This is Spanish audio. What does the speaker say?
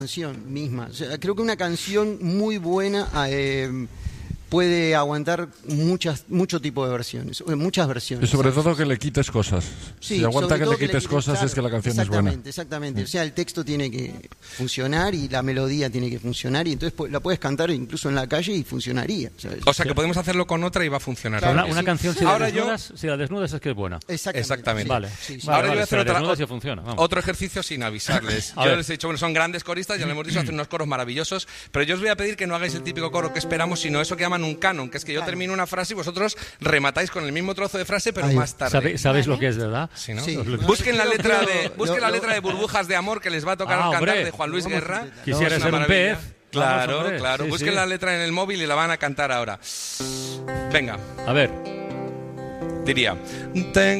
Canción misma. O sea, creo que una canción muy buena puede aguantar mucho tipo de versiones, muchas versiones. Y sobre todo que le quites cosas. Sí, si aguanta que le que quites cosas, claro, es que la canción es buena. Exactamente. O sea, el texto tiene que funcionar y la melodía tiene que funcionar, y entonces la puedes cantar incluso en la calle y funcionaría, ¿sabes? O sea, que podemos hacerlo con otra y va a funcionar. Claro, una canción, si la desnudas es que es buena. Exactamente. Vale. Ahora yo voy a hacer funciona, otro ejercicio sin avisarles. Yo les he dicho, bueno, son grandes coristas, ya lo hemos dicho, hacen unos coros maravillosos, pero yo os voy a pedir que no hagáis el típico coro que esperamos, sino eso que llaman un canon, que es que yo termino una frase y vosotros rematáis con el mismo trozo de frase, pero más tarde. ¿Sabéis lo que es, verdad? Sí, ¿no? Sí. Busquen la letra de Burbujas de Amor, que les va a tocar cantar, de Juan Luis Guerra. Quisiera ser un pez. Claro. Sí, Busquen la letra en el móvil y la van a cantar ahora. Venga. A ver. Diría...